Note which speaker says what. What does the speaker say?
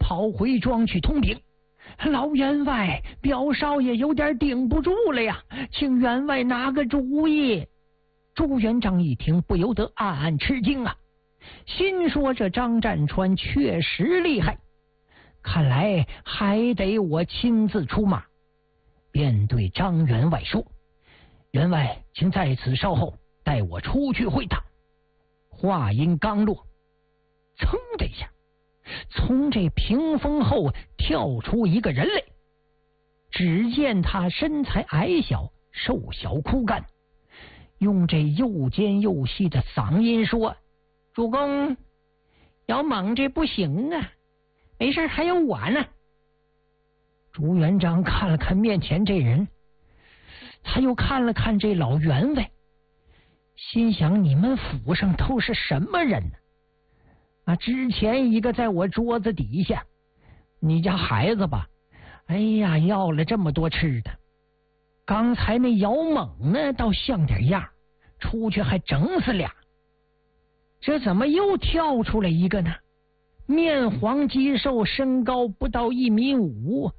Speaker 1: 跑回庄去通禀。老员外，表少爷有点顶不住了呀，请员外拿个主意。朱元璋一听，不由得暗暗吃惊啊，心说这张占川确实厉害，看来还得我亲自出马。便对张员外说：员外请在此稍后，带我出去会他。话音刚落，噌的一下，从这屏风后跳出一个人来。只见他身材矮小，瘦小枯干，用这又尖又细的嗓音说：主公要猛这不行啊，没事还有我呢。朱元璋看了看面前这人，他又看了看这老员外，心想你们府上都是什么人呢？之前一个在我桌子底下，你家孩子吧，哎呀，要了这么多吃的。刚才那姚猛呢，倒像点样，出去还整死俩。这怎么又跳出来一个呢？面黄肌瘦，身高不到1.5米，